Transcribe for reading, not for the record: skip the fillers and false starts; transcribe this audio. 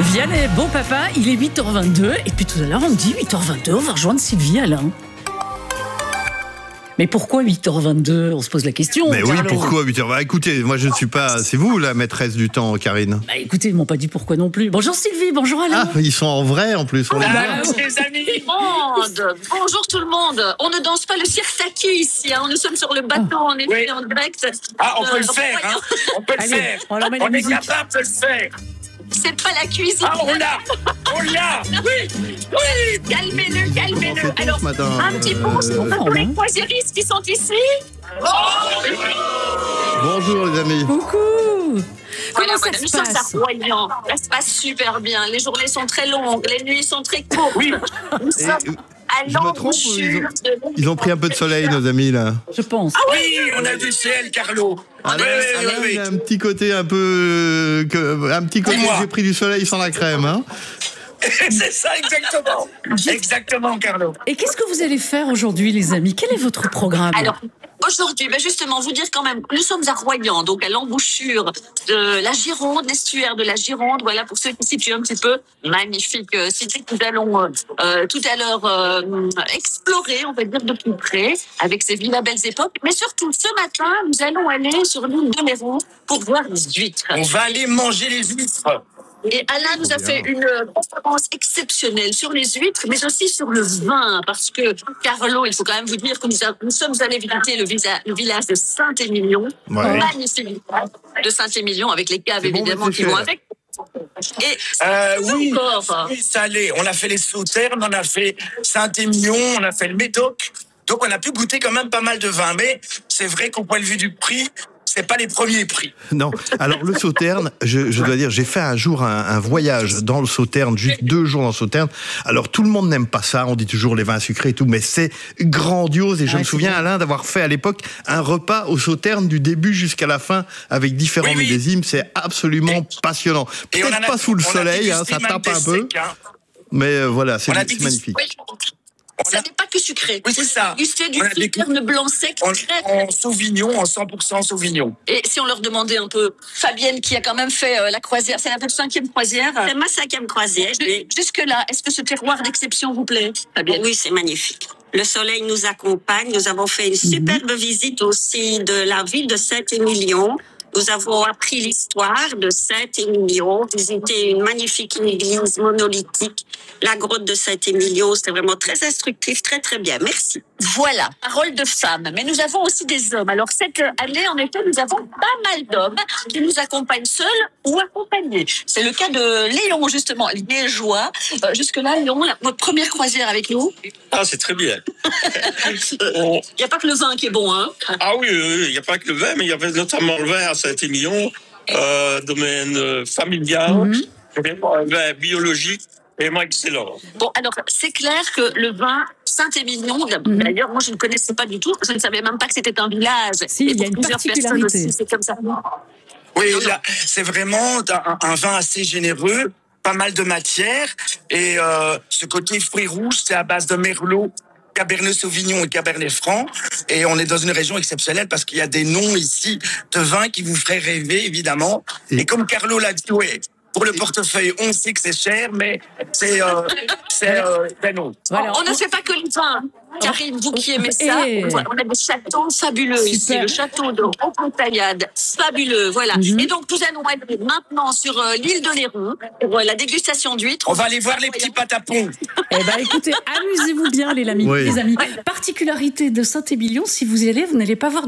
Vianney, bon papa, il est 8h22 et puis tout à l'heure on me dit 8h22, on va rejoindre Sylvie Alain. Mais pourquoi 8h22 ? On se pose la question. Mais Carlo. oui, pourquoi 8h? Écoutez, moi je ne suis pas... C'est vous la maîtresse du temps, Karine? Écoutez, ils m'ont pas dit pourquoi non plus. Bonjour Sylvie, bonjour Alain. Ah, ils sont en vrai en plus. On les voit. Les amis, bonjour tout le monde. On ne danse pas le cirque ici, hein. Nous sommes sur le bateau, on est Oui. en direct. Ah, on peut le faire, hein. On peut le Allez, faire. on leur met la On est musique. capable de le faire. C'est pas la cuisine. Ah, on l'a. On l'a. Oui. Calmez-le, On calmez-le. fait Alors, tous, madame. un petit pouce pour tous les croisiéristes qui sont ici. Bonjour les amis. Coucou. Comment ça Nous se sommes à passe ? Royan. Ça se passe super bien. Les journées sont très longues, les nuits sont très courtes. Oui. Nous sommes à je me trompe ou l'embouchure de... Ils ont pris un peu de soleil, nos amis, là. Je pense. Oui, on a du ciel, Carlo. Alain, Oui. il a un petit côté un peu... un petit côté, Moi. j'ai pris du soleil sans la crème, hein. C'est ça, exactement. Exactement, Carlo. Et qu'est-ce que vous allez faire aujourd'hui les amis ? Quel est votre programme ? Alors, aujourd'hui, justement, vous dire quand même, nous sommes à Royan, donc à l'embouchure de la Gironde, l'estuaire de la Gironde. Voilà, pour ceux qui situent un petit peu, magnifique cité que nous allons tout à l'heure explorer, on va dire, de plus près, avec ces villas belles époques. Mais surtout, ce matin, nous allons aller sur l'île de Léron pour voir les huîtres. On va aller manger les huîtres. Et Alain nous a fait une conférence exceptionnelle sur les huîtres, mais aussi sur le vin, parce que, Carlo, il faut quand même vous dire que nous sommes allés visiter le village de Saint-Émilion, Ouais. magnifique village de Saint-Émilion, avec les caves C'est bon, évidemment mais qui c'est vont cher. avec. Et Oui. encore. Oui, salé. On a fait les Sauternes, on a fait Saint-Émilion, on a fait le Médoc. Donc on a pu goûter quand même pas mal de vin. Mais c'est vrai qu'au point de vue du prix, c'est pas les premiers prix. Non. Alors, le Sauterne, je dois dire, j'ai fait un jour un voyage dans le Sauterne, juste 2 jours dans le Sauterne. Alors, tout le monde n'aime pas ça. On dit toujours les vins sucrés et tout, mais c'est grandiose. Et je Ouais, me c'est souviens, bien. Alain, d'avoir fait à l'époque un repas au Sauterne du début jusqu'à la fin avec différents Oui, oui. millésimes. C'est absolument passionnant. Et on en Peut-être a- pas sous le on a soleil, hein, dégusté ça même tape un des peu. secs, hein. Mais voilà, c'est On a c'est dégusté- magnifique. Oui, ça n'est pas que sucré. Oui, c'est ça. Déguster du On a des- Sauterne blanc sec, très En Sauvignon, en 100% Sauvignon. Et si on leur demandait un peu, Fabienne qui a quand même fait la croisière, c'est la 5e croisière. C'est ma 5e croisière. Oui. Jusque-là, est-ce que ce terroir d'exception vous plaît, Fabienne? Oui, c'est magnifique. Le soleil nous accompagne. Nous avons fait une superbe visite aussi de la ville de Saint-Émilion. Nous avons appris l'histoire de Saint-Émilion, visité une magnifique église monolithique, la grotte de Saint-Émilion. C'était vraiment très instructif, très très bien. Merci. Voilà, parole de femme. Mais nous avons aussi des hommes. Alors cette année, en effet, nous avons pas mal d'hommes qui nous accompagnent seuls ou accompagnés. C'est le cas de Léon, justement, liégeois. Jusque-là, Léon, votre première croisière avec nous. Ah, c'est très bien. Il n'y a pas que le vin qui est bon, hein. Ah oui, il n'y a pas que le vin, mais il y avait notamment le vin à Saint-Émilion, domaine familial, vraiment un vin biologique, vraiment excellent. Bon, alors, c'est clair que le vin Saint-Émilion, d'ailleurs, moi, je ne connaissais pas du tout. Je ne savais même pas que c'était un village. Si, Et il y a pour une plusieurs personnes particularité. aussi, c'est comme ça. Oui, là, c'est vraiment un vin assez généreux, pas mal de matière. Et ce côté fruits rouges, c'est à base de merlot, Cabernet Sauvignon et Cabernet Franc. Et on est dans une région exceptionnelle parce qu'il y a des noms ici de vins qui vous feraient rêver, évidemment. Et comme Carlo l'a dit, ouais, pour le portefeuille, on sait que c'est cher, mais c'est non. Voilà, On ne fait pas que le vin. Karine, vous qui aimez ça, Et- on a des châteaux fabuleux ici. Super. Le château de Haute-Montagnade, fabuleux, voilà. Et donc, nous allons aller maintenant sur l'île de Léron pour la dégustation d'huîtres. On va aller voir les petits patapons. Eh ben, écoutez, amusez-vous bien les amis. Oui. Les amis. Particularité de Saint-Émilion, si vous y allez, vous n'allez pas voir